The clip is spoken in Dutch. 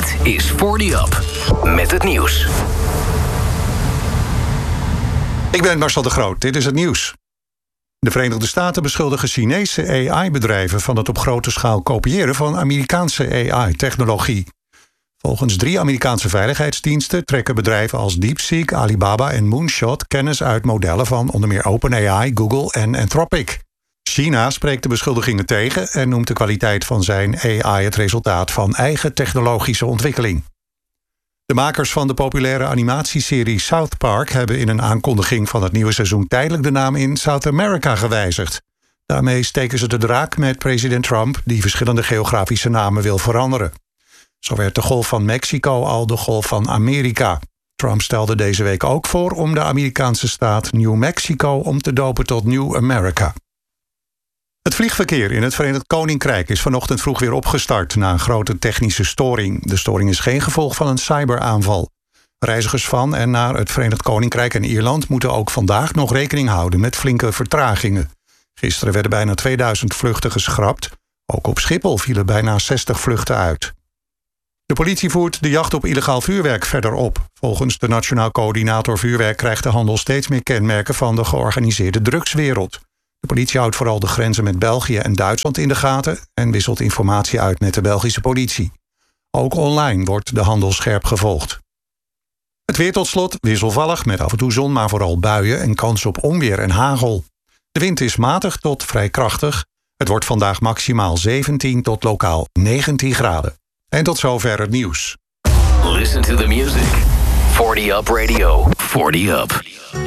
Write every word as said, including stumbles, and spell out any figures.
Dit is forty Up, met het nieuws. Ik ben Marcel de Groot, dit is het nieuws. De Verenigde Staten beschuldigen Chinese A I-bedrijven van het op grote schaal kopiëren van Amerikaanse A I-technologie. Volgens drie Amerikaanse veiligheidsdiensten trekken bedrijven als DeepSeek, Alibaba en Moonshot kennis uit modellen van onder meer OpenAI, Google en Anthropic. China spreekt de beschuldigingen tegen en noemt de kwaliteit van zijn A I het resultaat van eigen technologische ontwikkeling. De makers van de populaire animatieserie South Park hebben in een aankondiging van het nieuwe seizoen tijdelijk de naam in South America gewijzigd. Daarmee steken ze de draak met president Trump, die verschillende geografische namen wil veranderen. Zo werd de Golf van Mexico al de Golf van Amerika. Trump stelde deze week ook voor om de Amerikaanse staat New Mexico om te dopen tot New America. Het vliegverkeer in het Verenigd Koninkrijk is vanochtend vroeg weer opgestart na een grote technische storing. De storing is geen gevolg van een cyberaanval. Reizigers van en naar het Verenigd Koninkrijk en Ierland moeten ook vandaag nog rekening houden met flinke vertragingen. Gisteren werden bijna tweeduizend vluchten geschrapt. Ook op Schiphol vielen bijna zestig vluchten uit. De politie voert de jacht op illegaal vuurwerk verder op. Volgens de Nationaal Coördinator Vuurwerk krijgt de handel steeds meer kenmerken van de georganiseerde drugswereld. De politie houdt vooral de grenzen met België en Duitsland in de gaten en wisselt informatie uit met de Belgische politie. Ook online wordt de handel scherp gevolgd. Het weer tot slot wisselvallig met af en toe zon, maar vooral buien en kans op onweer en hagel. De wind is matig tot vrij krachtig. Het wordt vandaag maximaal zeventien tot lokaal negentien graden. En tot zover het nieuws. Listen to the music. forty Up Radio. forty Up.